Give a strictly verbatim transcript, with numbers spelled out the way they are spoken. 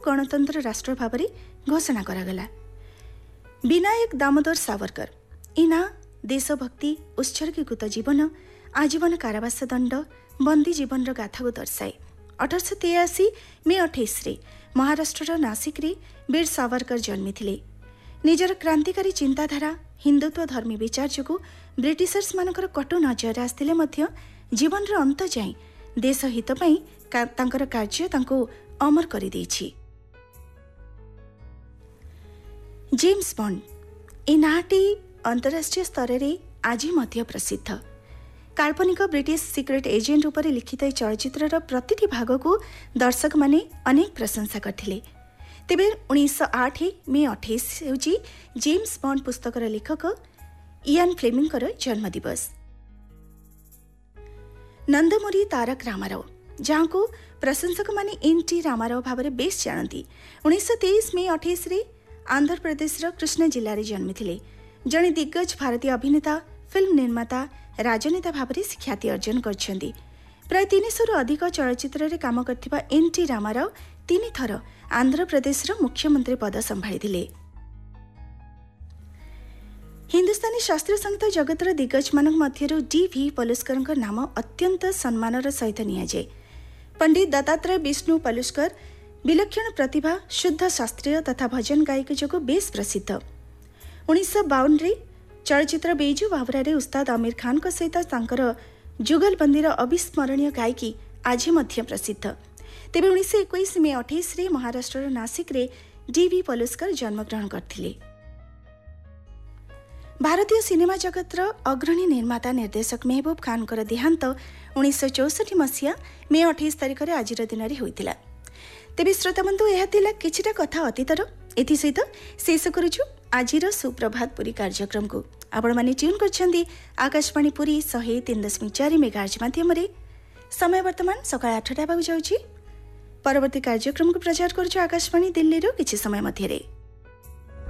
गणतंत्र राष्ट्र भाव घोषणा करागला। विनायक दामोदर सावरकर इना देशभक्ति, उत्सर्गीकृत जीवन, आजीवन कारावास दंड, बंदी जीवन गाथा को दर्शाए। अठरश तेयासी मे अठाईस महाराष्ट्र नासिक वीर सावरकर जन्मी थे। निजर क्रांतिकारी चिंताधारा, हिंदुत्व धर्मी विचार जो ब्रिटिशर्स मानकर कटु नजर आसते जीवन अंत जाए देश हित तांकर कार्य तांको अमर कर देछि। जेम्स बॉन्ड ए नाटी अंतरराष्ट्रीय स्तर में आज मध्य प्रसिद्ध। काल्पनिक ब्रिटिश सिक्रेट एजेंट उपर लिखित चलचित्र प्रतिटी भाग को दर्शक माने अनेक प्रशंसा करथिले। तेबे उन्नीस आठ मे अठाईस हेउची जेम्स बॉन्ड पुस्तकर लेखक इयान फ्लेमिंगर जन्मदिवस। नंदमुरी तारक रामाराव जहाँ को प्रशंसक माने एन टी रामाराव भाव में बेस जानती। उन्नीस तेईस मे अठाईस आंध्र प्रदेश कृष्ण जिले में जन्मी थे। जड़े दिग्गज भारतीय अभिनेता, फिल्म निर्माता, राजनेता भाव में ख्याति अर्जन करछन्ती। प्राय तीन सौ अधिक चलचित्र रे काम करथिबा एन टी रामाराव तीन थर आंध्र प्रदेश मुख्यमंत्री पद संभाळिथिले। हिंदुस्तानी शास्त्रीय संगीत जगतर दिग्गज मानक मध्यरु डी वी पलुस्कर नाम अत्यंत सम्मानर सहित नियाजे। पंडित दत्तात्रेय विष्णु पलुस्कर विलक्षण प्रतिभा, शुद्ध शास्त्रीय तथा भजन गायक जो बेस प्रसिद्ध। उन्नीस बावन चलचित्र बेजू बावरा उस्ताद आमिर खान को सहित तांकर जुगलबंदीर अविस्मरणीय गायकी आज मध्य प्रसिद्ध। तेबे उन्नीस इक्कीस मे अठाईस महाराष्ट्र नासिक डी वी पलुस्कर जन्मग्रहण करथिले। भारतीय सिनेमा जगतर अग्रणी निर्माता निर्देशक मेहबूब खान कर देहांत उन्नीस चौसठ मसीहा मे अठाईस तारिख में आज दिन में होता। तेबे श्रोताबंधु यह थिला किछिटा कथा अतीतर। एथि सहित शेष करुछु आजिर सुप्रभात पुरी कार्यक्रम को। आपण माने ट्यून करछन्ती आकाशवाणी पुरी सौ तीन दशमिक चार मेगाहर्ट्ज माध्यम रे। समय वर्तमान सकाळ आठटा बाजु जाउछि। परवर्ती कार्यक्रम को प्रचार करुछु आकाशवाणी दिल्ली रो किछि समय मध्यरे।